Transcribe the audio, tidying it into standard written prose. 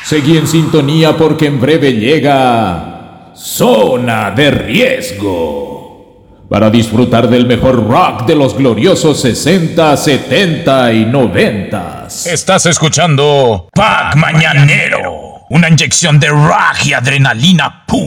Seguí en sintonía porque en breve llega Zona de Riesgo. Para disfrutar del mejor rock de los gloriosos 60, 70 y 90. Estás escuchando Pack Mañanero, una inyección de rock y adrenalina pura.